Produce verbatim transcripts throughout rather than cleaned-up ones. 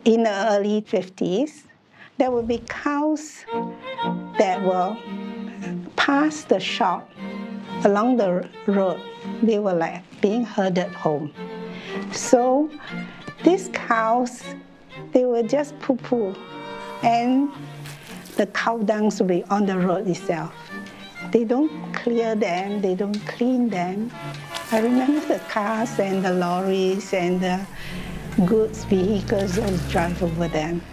in the early fifties, there would be cows that will pass the shop along the road. They were like being herded home. So these cows, they will just poo-poo, and the cow dung will be on the road itself. They don't clear them, they don't clean them. I remember the cars and the lorries and the goods vehicles always drive over them.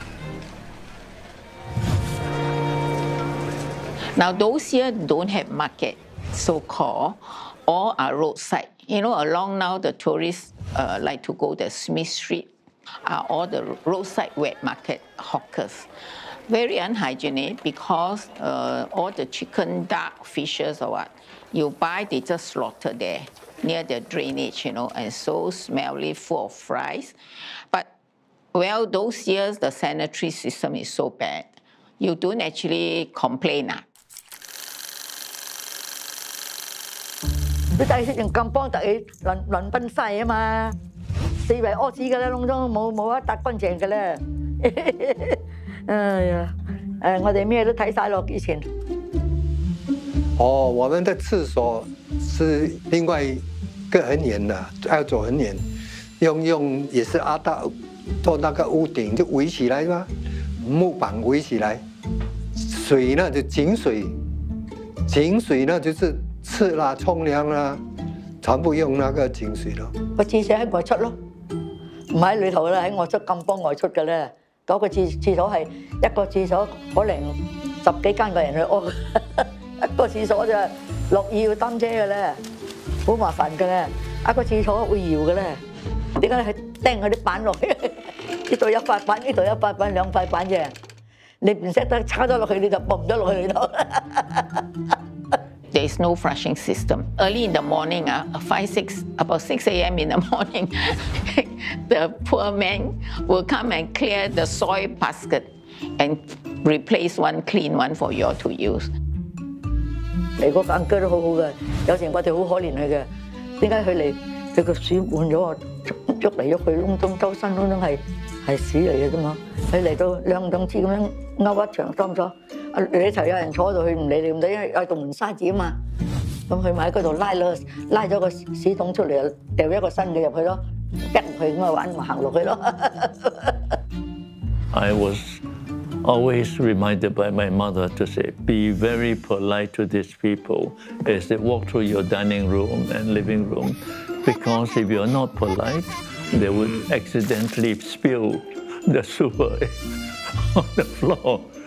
Now those here don't have market, so-called, all are roadside. You know, along now the tourists uh, like to go to Smith Street, are all the roadside wet market hawkers. Very unhygienic because uh, all the chicken, duck, fishes or what, you buy, they just slaughter there near the drainage, you know, and so smelly, full of flies. But, well, those years the sanitary system is so bad, you don't actually complain. Ah. 佢第四人咁幫特起鄰鄰賓西啊嘛，四圍屙屎㗎啦，窿中冇冇一笪乾淨㗎啦。哎呀，誒我哋咩都睇晒咯，以前。 哦，我們的廁所是另外一個很遠的，要走很遠，用用也是阿大做那個屋頂就圍起來嘛，木板圍起來，水呢就井水，井水呢就是吃啦、沖涼啦，全部用那個井水咯。 個廁所喺外出咯，唔喺裏頭啦，喺外出咁幫外出嘅咧。嗰個廁廁所係一個廁所可能十幾間個人去屙，一個廁所就落雨要擔遮嘅咧，好麻煩嘅咧。一個廁所會搖嘅咧，點解係釘嗰啲板落去？呢度一塊板，呢度一塊板，兩塊板啫。你唔識得叉咗落去，你就泵咗落去裏頭。 There is no flushing system. Early in the morning, uh, five, six, about six a m in the morning, the poor man will come and clear the soil basket and replace one clean one for you all to use. 你個間居都好好嘅，有時我哋好可憐佢嘅。點解佢嚟？佢個屎滿咗啊！喐嚟喐去，窿中周身窿中係係屎嚟嘅啫嘛。佢嚟到兩兩支咁樣勾一長裝咗。 啊！你頭有人坐喺度，佢唔理你唔理，因為有道門閂住啊嘛。咁佢咪喺嗰度拉咗拉咗個屎桶出嚟，掉一個新嘅入去咯，吉入去咁啊玩，咪行落去咯。 I was always reminded by my mother to say, be very polite to these people as they walk through your dining room and living room, because if you're not polite, they would accidentally spill the soup on the floor.